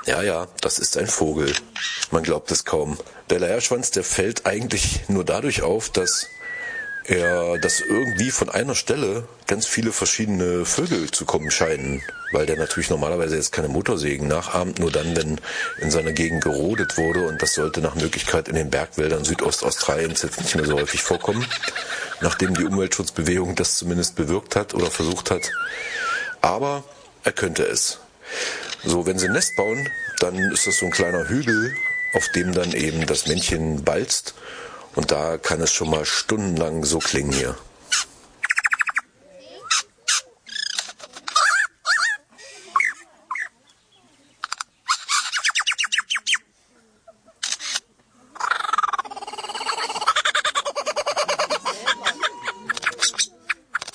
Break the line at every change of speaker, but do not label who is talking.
Ja, ja, das ist ein Vogel. Man glaubt es kaum. Der Leierschwanz, der fällt eigentlich nur dadurch auf, dass irgendwie von einer Stelle ganz viele verschiedene Vögel zu kommen scheinen, weil der natürlich normalerweise jetzt keine Motorsägen nachahmt, nur dann, wenn in seiner Gegend gerodet wurde, und das sollte nach Möglichkeit in den Bergwäldern Südostaustraliens jetzt nicht mehr so häufig vorkommen, nachdem die Umweltschutzbewegung das zumindest bewirkt hat oder versucht hat. Aber er könnte es. So, wenn sie ein Nest bauen, dann ist das so ein kleiner Hügel, auf dem dann eben das Männchen balzt. Und da kann es schon mal stundenlang so klingen hier.